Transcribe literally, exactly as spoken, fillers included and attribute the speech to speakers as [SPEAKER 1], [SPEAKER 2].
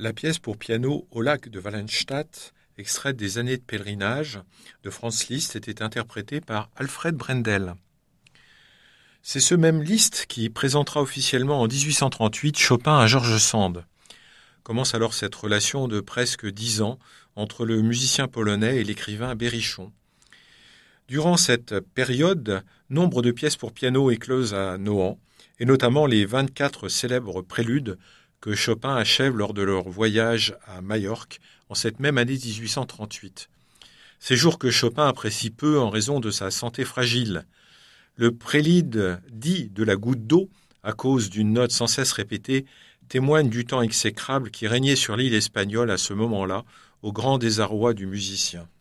[SPEAKER 1] La pièce pour piano Au lac de Wallenstadt, extraite des Années de pèlerinage de Franz Liszt, était interprétée par Alfred Brendel. C'est ce même Liszt qui présentera officiellement en dix-huit cent trente-huit Chopin à George Sand. Commence alors cette relation de presque dix ans entre le musicien polonais et l'écrivain Berrichon. Durant cette période, nombre de pièces pour piano éclosent à Nohant, et notamment les vingt-quatre célèbres préludes que Chopin achève lors de leur voyage à Majorque en cette même année dix-huit cent trente-huit. Séjour que Chopin apprécie peu en raison de sa santé fragile. Le prélude dit de la goutte d'eau, à cause d'une note sans cesse répétée, témoigne du temps exécrable qui régnait sur l'île espagnole à ce moment-là, au grand désarroi du musicien.